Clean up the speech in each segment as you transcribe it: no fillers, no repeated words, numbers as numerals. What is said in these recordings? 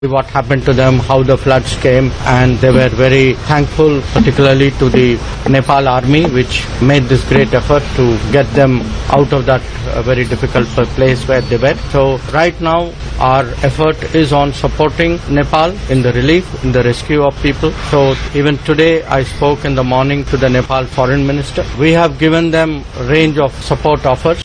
what happened to them, how the floods came, and they were very thankful, particularly to the Nepal army, which made this great effort to get them out of that very difficult place where they were. So right now our effort is on supporting Nepal in the relief, in the rescue of people. So even today I spoke in the morning to the Nepal foreign minister. We have given them a range of support offers.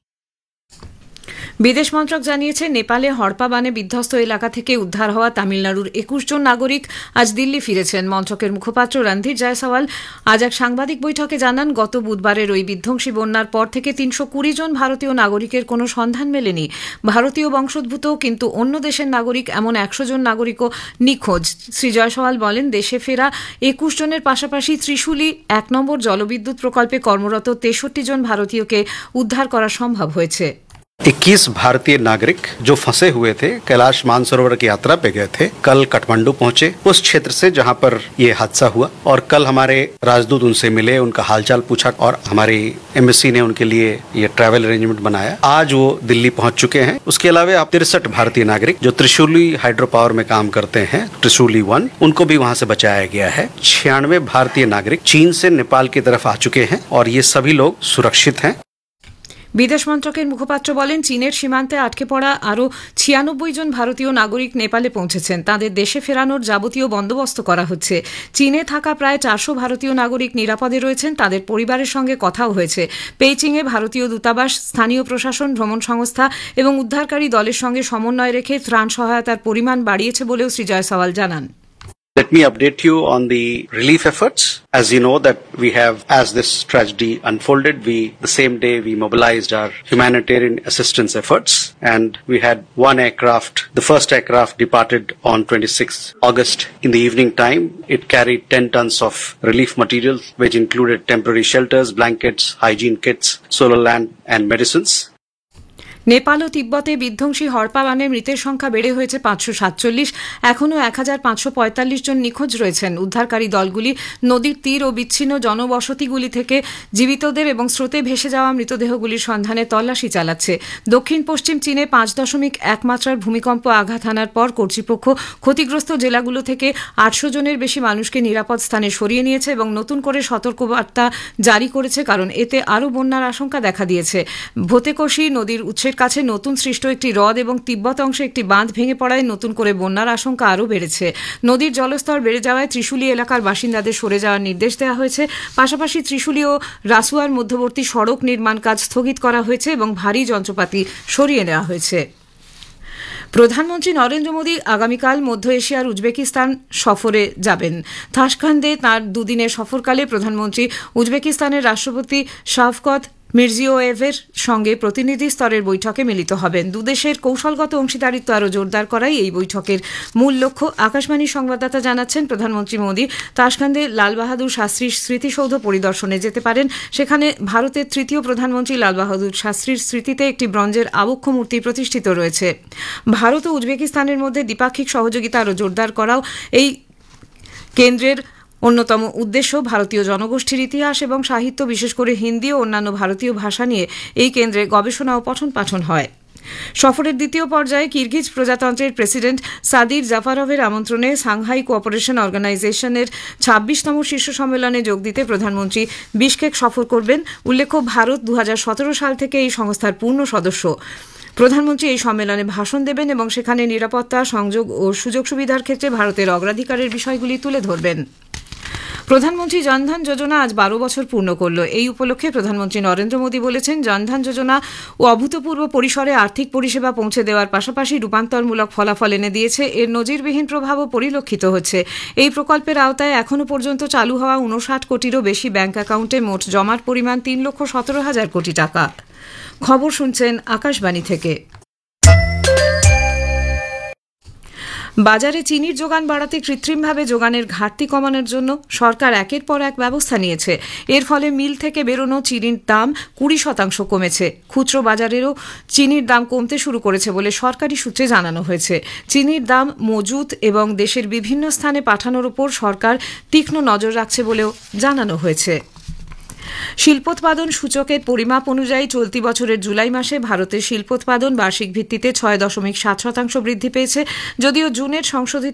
বিদেশ মন্ত্রক জানিয়েছে, নেপালে হড়পা বানে বিধ্বস্ত এলাকা থেকে উদ্ধার হওয়া তামিলনাড়ুর 21 জন নাগরিক আজ দিল্লি ফিরেছেন। মন্ত্রকের মুখপাত্র রণধীর জয়সওয়াল আজ এক সাংবাদিক বৈঠকে জানান, গত বুধবারের ওই বিধ্বংসী বন্যার পর থেকে 320 জন ভারতীয় নাগরিকের কোনো সন্ধান মেলেনি। ভারতীয় বংশোদ্ভূত কিন্তু অন্য দেশের নাগরিক এমন 100 জন নাগরিকও নিখোঁজ। শ্রী জয়সওয়াল বলেন, দেশে ফেরা 21 জনের পাশাপাশি ত্রিশুলি 1 নম্বর জলবিদ্যুৎ প্রকল্পে কর্মরত 63 জন ভারতীয়কে উদ্ধার করা সম্ভব হয়েছে। 21 भारतीय नागरिक जो फंसे हुए थे, कैलाश मानसरोवर की यात्रा पे गए थे, कल काठमांडू पहुंचे उस क्षेत्र से जहां पर ये हादसा हुआ, और कल हमारे राजदूत उनसे मिले, उनका हालचाल पूछा और हमारी एम्बेसी ने उनके लिए ये ट्रैवल अरेंजमेंट बनाया। आज वो दिल्ली पहुंच चुके हैं। उसके अलावा 63 भारतीय नागरिक जो त्रिशूली हाइड्रो पावर में काम करते हैं, त्रिशूली 1, उनको भी वहां से बचाया गया है। 96 भारतीय नागरिक चीन से नेपाल की तरफ आ चुके हैं और ये सभी लोग सुरक्षित हैं। বিদেশ মন্ত্রকের মুখপাত্র বলেন, চীনের সীমান্তে আটকে পড়া আরও 96 জন ভারতীয় নাগরিক নেপালে পৌঁছেছেন। তাদের দেশে ফেরানোর যাবতীয় বন্দোবস্ত করা হচ্ছে। চীনে থাকা প্রায় 400 ভারতীয় নাগরিক নিরাপদে রয়েছেন, তাদের পরিবারের সঙ্গে কথাও হয়েছে। পেইচিংয়ে ভারতীয় দূতাবাস, স্থানীয় প্রশাসন, ভ্রমণ সংস্থা এবং উদ্ধারকারী দলের সঙ্গে সমন্বয় রেখে ত্রাণ সহায়তার পরিমাণ বাড়িয়েছে বলেও শ্রী জয়সওয়াল জানান। Let me update you on the relief efforts. As you know that we have, as this tragedy unfolded, the same day we mobilized our humanitarian assistance efforts, and we had one aircraft. The first aircraft departed on 26th August in the evening time. It carried 10 tons of relief materials, which included temporary shelters, blankets, hygiene kits, solar lamp, and medicines. Nepal ও তিব্বতে বিধ্বংসী হড়পা বানে মৃতের সংখ্যা বেড়ে হয়েছে 547। এখনও 1545 জন নিখোঁজ রয়েছেন। উদ্ধারকারী দলগুলি নদীর তীর ও বিচ্ছিন্ন জনবসতিগুলি থেকে জীবিতদের এবং স্রোতে ভেসে যাওয়া মৃতদেহগুলির সন্ধানে তল্লাশি চালাচ্ছে। দক্ষিণ পশ্চিম চীনে 5.1 মাত্রার ভূমিকম্প আঘাত হানার পর কর্তৃপক্ষ ক্ষতিগ্রস্ত জেলাগুলো থেকে 800 জনের বেশি মানুষকে নিরাপদ স্থানে সরিয়ে নিয়েছে এবং নতুন করে সতর্কবার্তা জারি করেছে, কারণ এতে আরও বন্যার আশঙ্কা দেখা দিয়েছে। ভোতেকোশি নদীর উৎসের কাছে নতুন সৃষ্ট একটি হ্রদ এবং তিব্বত অংশে একটি বাঁধ ভেঙে পড়ায় নতুন করে বন্যার আশঙ্কা আরও বেড়েছে। নদীর জলস্তর বেড়ে যাওয়ায় ত্রিশুলি এলাকার বাসিন্দাদের সরে যাওয়ার নির্দেশ দেওয়া হয়েছে। পাশাপাশি ত্রিশুলি ও রাসুয়ার মধ্যবর্তী সড়ক নির্মাণ কাজ স্থগিত করা হয়েছে এবং ভারী যন্ত্রপাতি সরিয়ে নেওয়া হয়েছে। প্রধানমন্ত্রী নরেন্দ্র মোদী আগামীকাল মধ্য এশিয়ার উজবেকিস্তান সফরে যাবেন। তাশখান্দে তাঁর দুদিনের সফরকালে প্রধানমন্ত্রী উজবেকিস্তানের রাষ্ট্রপতি শাভকত মির্জিওয়েভের সঙ্গে প্রতিনিধি স্তরের বৈঠকে মিলিত হবেন। দুদেশের কৌশলগত অংশীদারিত্ব আরও জোরদার করাই এই বৈঠকের মূল লক্ষ্য। আকাশবাণীর সংবাদদাতা জানাচ্ছেন, প্রধানমন্ত্রী মোদী তাশখান্দে লাল বাহাদুর শাস্ত্রীর স্মৃতিসৌধ পরিদর্শনে যেতে পারেন। সেখানে ভারতের তৃতীয় প্রধানমন্ত্রী লাল বাহাদুর শাস্ত্রীর স্মৃতিতে একটি ব্রোঞ্জের আবক্ষ মূর্তি প্রতিষ্ঠিত রয়েছে। ভারত ও উজবেকিস্তানের মধ্যে দ্বিপাক্ষিক সহযোগিতা আরও জোরদার করাও এই কেন্দ্রের অন্যতম উদ্দেশ্য। ভারতীয় জনগোষ্ঠীর ইতিহাস এবং সাহিত্য, বিশেষ করে হিন্দি ও অন্যান্য ভারতীয় ভাষা নিয়ে এই কেন্দ্রে গবেষণা ও পঠন পাঠন হয়। সফরের দ্বিতীয় পর্যায়ে কিরগিজ প্রজাতন্ত্রের প্রেসিডেন্ট সাদির জাফারভের আমন্ত্রণে সাংহাই কোঅপারেশন অর্গানাইজেশনের 26তম শীর্ষ সম্মেলনে যোগ দিতে প্রধানমন্ত্রী বিশকেক সফর করবেন। উল্লেখ্য, ভারত 2017 সাল থেকে এই সংস্থার পূর্ণ সদস্য। প্রধানমন্ত্রী এই সম্মেলনে ভাষণ দেবেন এবং সেখানে নিরাপত্তা, সংযোগ ও সুযোগ সুবিধার ক্ষেত্রে ভারতের অগ্রাধিকারের বিষয়গুলি তুলে ধরবেন। প্রধানমন্ত্রী জনধন যোজনা আজ 12 বছর পূর্ণ করল। এই উপলক্ষে প্রধানমন্ত্রী নরেন্দ্র মোদী বলেছেন, জনধন যোজনা ও অভূতপূর্ব পরিসরে আর্থিক পরিষেবা পৌঁছে দেওয়ার পাশাপাশি রূপান্তরমূলক ফলাফল এনে দিয়েছে। এর নজিরবিহীন প্রভাবও পরিলক্ষিত হচ্ছে। এই প্রকল্পের আওতায় এখনও পর্যন্ত চালু হওয়া 59 কোটিরও বেশি ব্যাংক অ্যাকাউন্টে মোট জমার পরিমাণ 3,17,000 কোটি টাকা। খবর শুনছেন আকাশবাণী থেকে। বাজারে চিনির যোগান বাড়াতে কৃত্রিমভাবে যোগানের ঘাটতি কমানোর জন্য সরকার একের পর এক ব্যবস্থা নিয়েছে। এর ফলে মিল থেকে বেরোনো চিনির দাম 20% কমেছে। খুচরো বাজারেরও চিনির দাম কমতে শুরু করেছে বলে সরকারি সূত্রে জানানো হয়েছে। চিনির দাম মজুত এবং দেশের বিভিন্ন স্থানে পাঠানোর উপর সরকার তীক্ষ্ণ নজর রাখছে বলেও জানানো হয়েছে। শিল্পোৎপাদন সূচকের পরিমাপ অনুযায়ী চলতি বছরের জুলাই মাসে ভারতের শিল্পোৎপাদন বার্ষিক ভিত্তিতে 6.7% বৃদ্ধি পেয়েছে, যদিও জুনের সংশোধিত